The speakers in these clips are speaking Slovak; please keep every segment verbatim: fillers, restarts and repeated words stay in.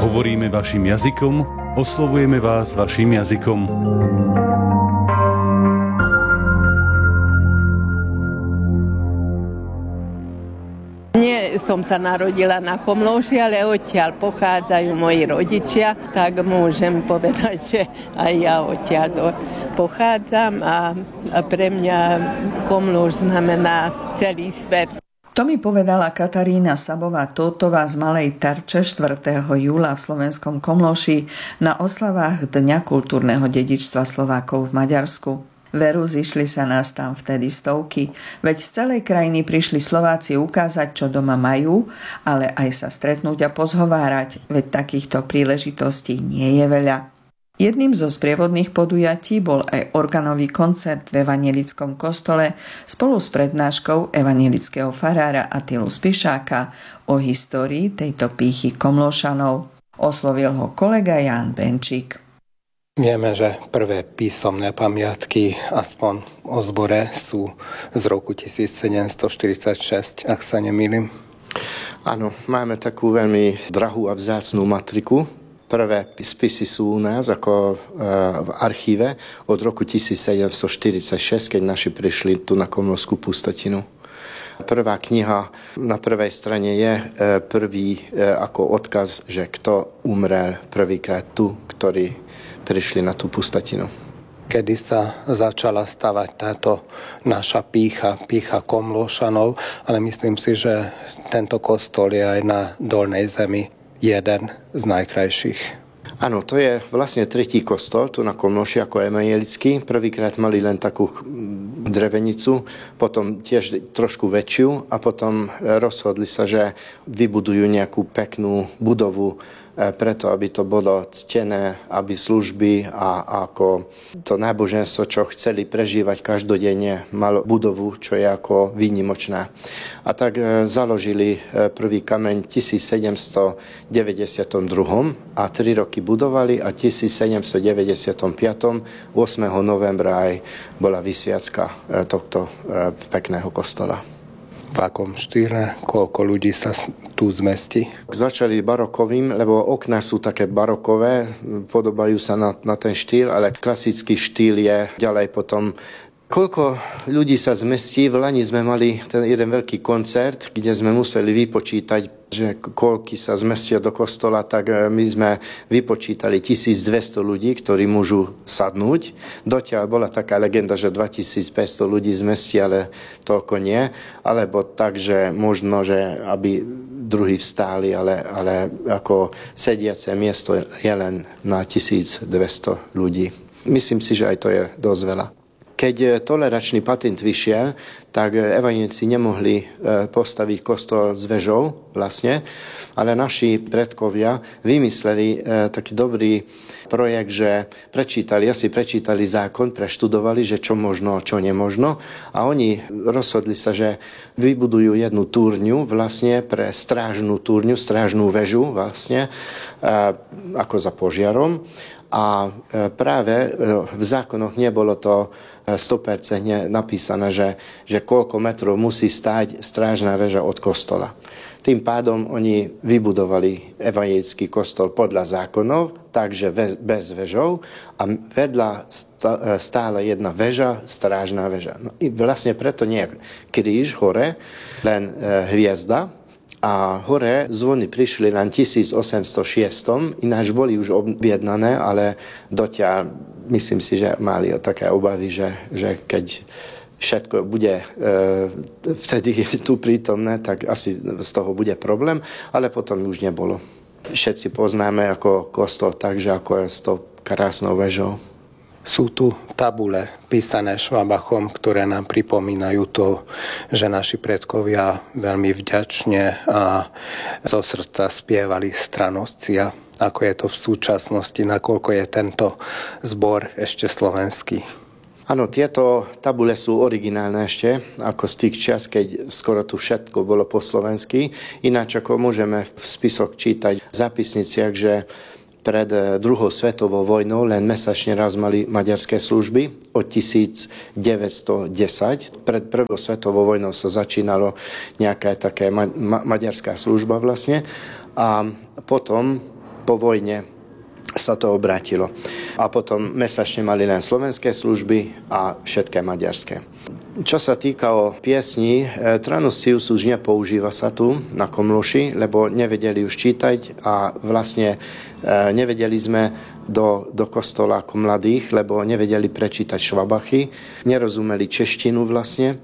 Hovoríme vašim jazykom, oslovujeme vás vašim jazykom. Nie som sa narodila na Komlóši, ale odtiaľ pochádzajú moji rodičia, tak môžem povedať, že aj ja odtiaľ do pochádzam a, a pre mňa Komlóš znamená celý svet. To mi povedala Katarína Sabová-Tótová z Malej Tarče štvrtého júla v slovenskom Komlóši na oslavách Dňa kultúrneho dedičstva Slovákov v Maďarsku. Veru, zišli sa nás tam vtedy stovky, veď z celej krajiny prišli Slováci ukázať, čo doma majú, ale aj sa stretnúť a pozhovárať, veď takýchto príležitostí nie je veľa. Jedným zo sprievodných podujatí bol aj organový koncert v evanjelickom kostole spolu s prednáškou evanjelického farára Atilu Spišáka o histórii tejto pýchy Komlóšanov. Oslovil ho kolega Ján Benčík. Vieme, že prvé písomné pamiatky, aspoň o zbore, sú z roku tisícsedemstoštyridsaťšesť, ak sa nemýlim. Áno, máme takú veľmi drahú a vzácnú matriku. Prvé spisy sú u nás ako v archíve od roku tisícsedemstoštyridsaťšesť, keď naši prišli tu na Komlóšskú pustotinu. Prvá kniha na prvej strane je prvý ako odkaz, že kto umrel prvýkrát tu, ktorý prišli na tú pustotinu. Kedy sa začala stavať táto naša pýcha, pýcha Komlóšanov, ale myslím si, že tento kostol je aj na Dolnej Zemi jeden z najkrajších. Áno, to je vlastne tretí kostol tu na Komlóši ako evanjelický. Prvýkrát mali len takú drevenicu, potom tiež trošku väčšiu a potom rozhodli sa, že vybudujú nejakú peknú budovu preto, aby to bolo ctené, aby služby a ako to náboženstvo, čo chceli prežívať každodenne, malo budovu, čo je ako výnimočná. A tak založili prvý kameň v tisícsedemstodeväťdesiatdva a tri roky budovali a v tisícsedemstodeväťdesiatpäť ôsmeho novembra aj bola vysviacka tohto pekného kostola. V akom štýle, koľko ľudí sa tu zmestí? Začali barokovým, lebo okná sú také barokové, podobajú sa na, na ten štýl, ale klasický štýl je ďalej potom. Koľko ľudí sa zmestí? V Lani sme mali ten jeden veľký koncert, kde sme museli vypočítať, že koľky sa zmestia do kostola, tak my sme vypočítali tisícdvesto ľudí, ktorí môžu sadnúť. Dotiaľ bola taká legenda, že dvetisícpäťsto ľudí zmestí, ale toľko nie. Alebo tak, že možno, že aby druhí vstáli, ale, ale ako sediace miesto je len na tisícdvesto ľudí. Myslím si, že aj to je dosť veľa. Keď toleračný patent vyšiel, tak evanjelici nemohli postaviť kostol s vežou vlastne, ale naši predkovia vymysleli taký dobrý projekt, že prečítali, asi prečítali zákon, preštudovali, že čo možno, čo nemožno a oni rozhodli sa, že vybudujú jednu túrňu vlastne pre strážnú túrňu, strážnú väžu vlastne, ako za požiarom. A práve v zákonoch nebolo to sto percent napísané, že, že koľko metrov musí stáť strážna väža od kostola. Tým pádom oni vybudovali evanjelický kostol podľa zákonov, takže bez väžov a vedľa stála jedna väža, strážna väža. No, i vlastne preto nie je kríž hore, len hviezda. A hore zvony prišli len tisícosemstošesť, ináč boli už objednané, ale dotiaľ myslím si, že mali také obavy, že, že keď všetko bude e, vtedy tu prítomné, tak asi z toho bude problém, ale potom už nebolo. Všetci poznáme ako kostol takže ako je s tou krásnou väžou. Sú tu tabule písané Švabachom, ktoré nám pripomínajú to, že naši predkovia veľmi vďačne a zo srdca spievali Stranoscia. Ako je to v súčasnosti, nakoľko je tento zbor ešte slovenský? Áno, tieto tabule sú originálne ešte, ako z tých čias, keď skoro tu všetko bolo po slovensky. Ináč ako môžeme v spisoch čítať v zápisniciach, že pred druhou svetovou vojnou len mesačne raz mali maďarské služby od tisícdeväťstodesať. Pred prvou svetovou vojnou sa začínalo nejaká také ma- ma- maďarská služba vlastne. A potom po vojne sa to obrátilo. A potom mesačne mali len slovenské služby a všetké maďarské. Čo sa týka o piesni, Tranuscius už nepoužíva sa tu na Komlóši, lebo nevedeli už čítať a vlastne nevedeli sme do, do kostola ako mladých, lebo nevedeli prečítať švabachy, nerozumeli češtinu vlastne.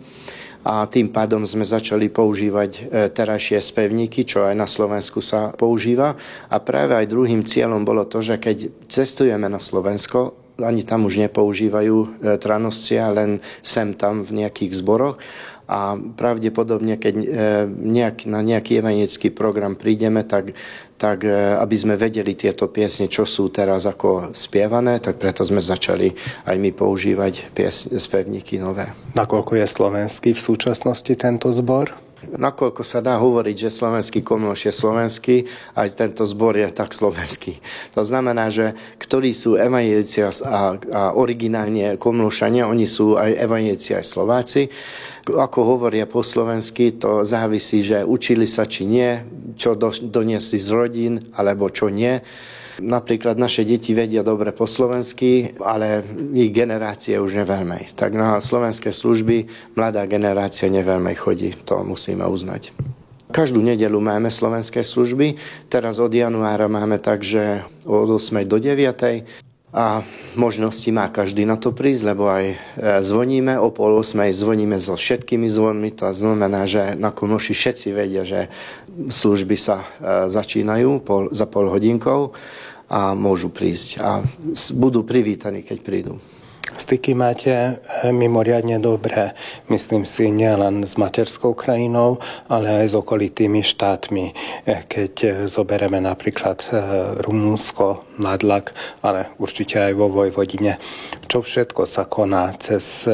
A tým pádom sme začali používať terajšie spevníky, čo aj na Slovensku sa používa. A práve aj druhým cieľom bolo to, že keď cestujeme na Slovensko, ani tam už nepoužívajú Tranuscia, len sem tam v nejakých zboroch. A pravdepodobne, keď nejak, na nejaký evangelický program prídeme, tak, tak aby sme vedeli tieto piesne, čo sú teraz ako spievané, tak preto sme začali aj my používať piesne, spevníky nové. Nakoľko je slovenský v súčasnosti tento zbor? Nakoľko sa dá hovoriť, že slovenský Komlóš je slovenský, aj tento zbor je tak slovenský. To znamená, že ktorí sú evanjelici a, a originálne Komlóšania, oni sú aj evanjelici, aj Slováci. Ako hovoria po slovensky, to závisí, že učili sa či nie, čo do, doniesli z rodín, alebo čo nie. Napríklad naše deti vedia dobre po slovensky, ale ich generácie už neveľmi. Tak na slovenské služby mladá generácia neveľmi chodí, to musíme uznať. Každú nedeľu máme slovenské služby, teraz od januára máme tak, že od ôsmej do deviatej a možnosti má každý na to prísť, lebo aj zvoníme, o pol osmej zvoníme so všetkými zvonmi, to znamená, že na Komlóši všetci vedia, že služby sa začínajú pol, za pol hodinkou a môžu prísť a budú privítaní, keď prídu. Styky máte mimoriadne dobré, myslím si, nielen s materskou krajinou, ale aj s okolitými štátmi. Keď zoberieme napríklad Rumunsko, Nadlak, ale určite aj vo Vojvodine. Čo všetko sa koná cez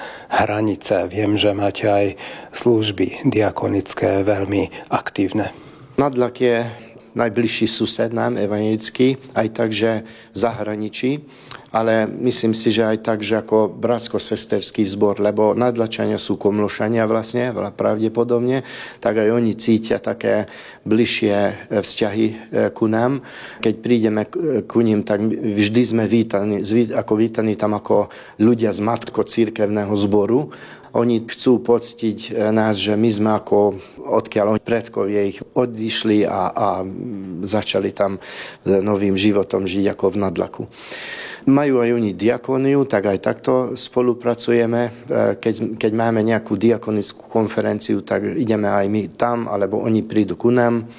hranice? Viem, že máte aj služby diakonické veľmi aktívne. Nadlak je najbližší sused nám, evanjelický, aj tak, že v zahraničí, ale myslím si, že aj tak, že ako bratsko-sesterský zbor, lebo Nadlačania sú Komlóšania vlastne, veľa pravdepodobne, tak aj oni cítia také bližšie vzťahy ku nám. Keď prídeme ku ním, tak vždy sme vítaní, ako vítaní tam ako ľudia z matko-cirkevného zboru. Oni chcú poctiť nás, že my sme ako odkiaľ oni predkovia ich odišli a, a začali tam novým životom žiť ako v Nadlaku. Majú aj oni diakóniu, tak aj takto spolupracujeme. Keď, keď máme nejakú diakonickú konferenciu, tak ideme aj my tam, alebo oni prídu ku nám.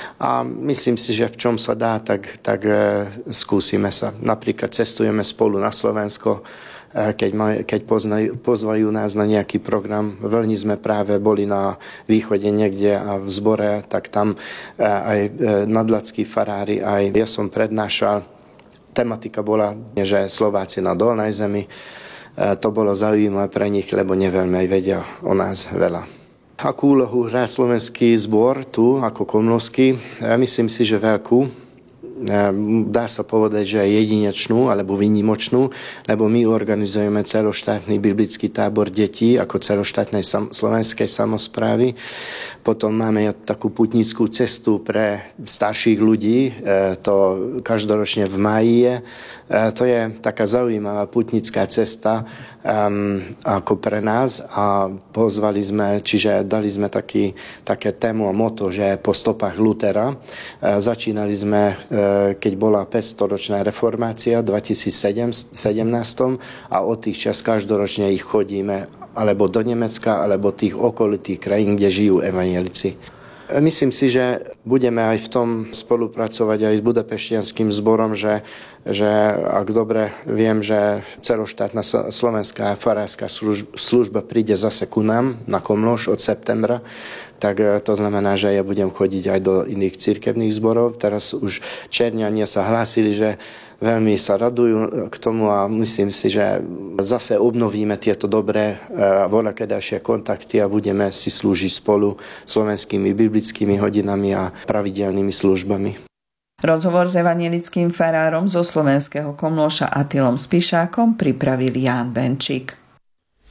A myslím si, že v čom sa dá, tak, tak skúsime sa. Napríklad cestujeme spolu na Slovensko, keď, ma, keď poznajú, pozvajú nás na nejaký program. Veľmi sme práve boli na východe niekde a v zbore, tak tam aj nadlackí farári, aj ja som prednášal. Tematika bola, že Slováci na dolnej zemi. To bolo zaujímavé pre nich, lebo neveľmi aj vedia o nás veľa. Akú úlohu hrá slovenský zbor tu, ako komlóšsky? Ja myslím si, že veľkú. Dá sa povedať, že je jedinečnú alebo výnimočnú, lebo my organizujeme celoštátny biblický tábor detí ako celoštátnej sam- slovenskej samosprávy. Potom máme takú putnickú cestu pre starších ľudí, to každoročne v máji je. To je taká zaujímavá putnická cesta um, ako pre nás a pozvali sme, čiže dali sme taký, také tému a moto, že po stopách Lutera. Začínali sme, keď bola päťstoročná reformácia v dvetisícsedemnásť a od tých čas každoročne ich chodíme alebo do Nemecka, alebo tých okolitých krajín, kde žijú evanjelici. Myslím si, že budeme aj v tom spolupracovať aj s Budapešťanským zborom, že, že ak dobre viem, že celoštátna slovenská farárska služba príde zase ku nám na Komlóš od septembra, tak to znamená, že ja budem chodiť aj do iných cirkevných zborov. Teraz už Čerňania sa hlásili, že veľmi sa radujú k tomu a myslím si, že zase obnovíme tieto dobré voľakedajšie kontakty a budeme si slúžiť spolu slovenskými biblickými hodinami a pravidelnými službami. Rozhovor s evanjelickým farárom zo slovenského Komlóša Attilom Spišákom pripravil Ján Benčík.